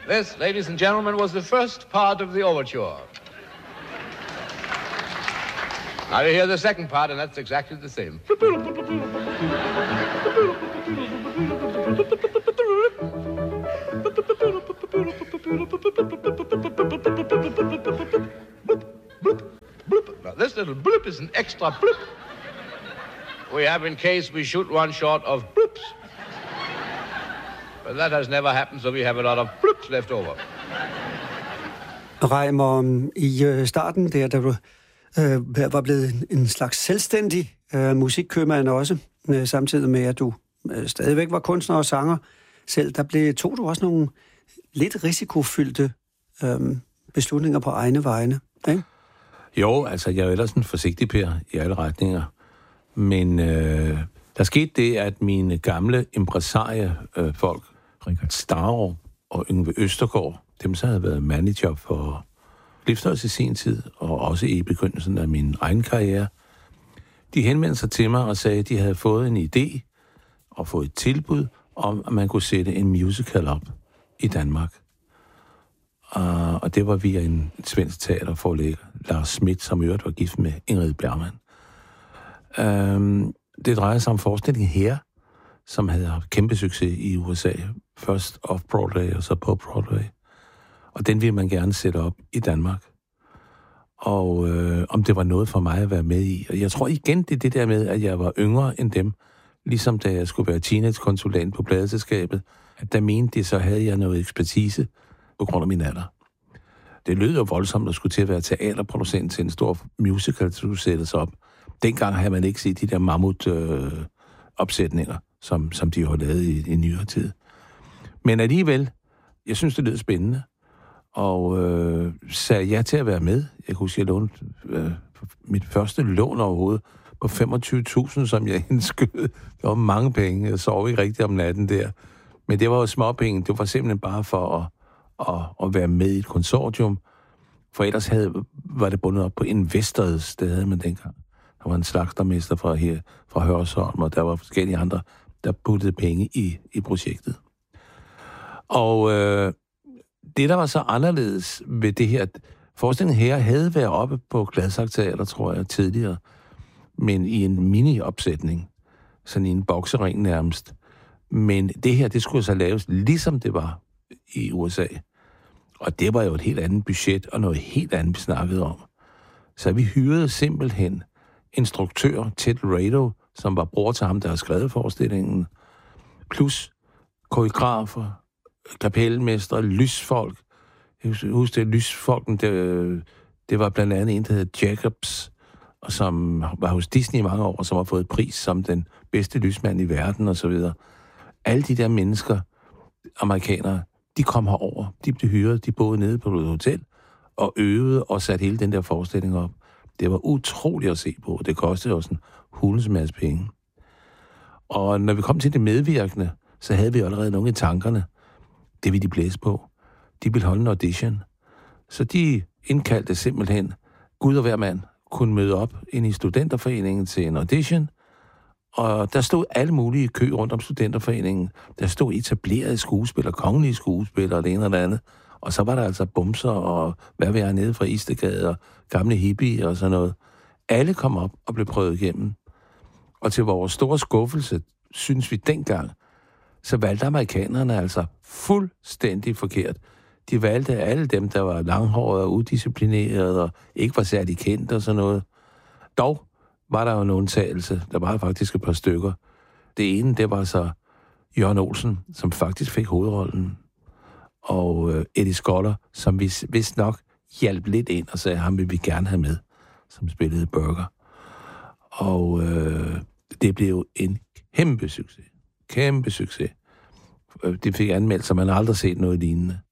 This, ladies and gentlemen, was the first part of the overture. Now you hear the second part, and that's exactly the same. Now this little bloop is an extra bloop we have in case we shoot one short of bloops. But that has never happened, so we have a lot of bloops left over. Reimer, i starten der, da du var blevet en slags selvstændig musikkøbmand også, samtidig med, at du stadigvæk var kunstner og sanger selv, tog du også nogle lidt risikofyldte beslutninger på egne vegne, ikke? Jo, altså jeg er ellers en forsigtig per i alle retninger. Men der skete det, at mine gamle impresarie-folk, Richard Starup og Yngve Østergaard, dem så havde været manager for Livsstøjs i sin tid, og også i begyndelsen af min egen karriere, de henvendte sig til mig og sagde, at de havde fået en idé og fået et tilbud om, at man kunne sætte en musical op i Danmark. Og det var via en svensk teaterforlægger, Lars Schmidt, som i øvrigt var gift med Ingrid Bergman. Det drejer sig om forestillingen her, som havde haft kæmpe succes i USA. Først off-Broadway og så på Broadway. Og den ville man gerne sætte op i Danmark. Og om det var noget for mig at være med i. Og jeg tror igen, det er det der med, at jeg var yngre end dem. Ligesom da jeg skulle være teenage-konsulent på pladeselskabet. At der mente de, så havde jeg noget ekspertise på grund af min alder. Det lød jo voldsomt at skulle til at være teaterproducent til en stor musical, der skulle sættes op. Dengang havde man ikke set de der mammut-opsætninger, som de har lavet i nyere tid. Men alligevel, jeg synes, det lød spændende, og sagde ja til at være med. Jeg kunne huske, at jeg lånte mit første lån overhovedet på 25.000, som jeg indskød. Det var mange penge. Jeg sov ikke rigtig om natten der. Men det var jo småpenge. Det var simpelthen bare for at være med i et konsortium. For ellers var det bundet op på Investors, det havde man dengang. Der var en slagtermester fra Hørsholm, og der var forskellige andre, der puttede penge i projektet. Og det, der var så anderledes ved det her, forestillingen her havde været oppe på Gladsaxe Teater, tror jeg, tidligere, men i en mini-opsætning, sådan i en boksering nærmest. Men det her, det skulle så laves, ligesom det var i USA. Og det var jo et helt andet budget, og noget helt andet, vi snakkede om. Så vi hyrede simpelthen instruktør Ted Rado, som var bror til ham, der har skrevet forestillingen, plus koreografer, kapelmestre, lysfolk. Jeg husker det, lysfolken, det var blandt andet en, der hed Jacobs, og som var hos Disney i mange år, og som har fået pris som den bedste lysmand i verden, og så videre. Alle de der mennesker, amerikanere, de kom herover, de blev hyret, de boede nede på et hotel, og øvede og satte hele den der forestilling op. Det var utroligt at se på. Det kostede også en hulens masse penge. Og når vi kom til det medvirkende, så havde vi allerede nogle i tankerne. Det ville de blæse på. De ville holde en audition. Så de indkaldte simpelthen, Gud og hver mand kunne møde op ind i studenterforeningen til en audition. Og der stod alle mulige kø rundt om studenterforeningen. Der stod etablerede skuespillere, kongelige skuespillere og det ene og det andet. Og så var der altså bumser og hvad ved jeg nede fra Istegade og gamle hippie og sådan noget. Alle kom op og blev prøvet igennem. Og til vores store skuffelse, synes vi dengang, så valgte amerikanerne altså fuldstændig forkert. De valgte alle dem, der var langhårede og udisciplinerede og ikke var særlig kendt og sådan noget. Dog var der jo en undtagelse. Der var faktisk et par stykker. Det ene, det var så Jørgen Olsen, som faktisk fik hovedrollen. Og Eddie Skoller, som vi vist nok hjalp lidt ind og sagde, ham vil vi gerne have med, som spillede Burger. Og det blev en kæmpe succes. Kæmpe succes. De fik anmeldt, så man har aldrig set noget lignende.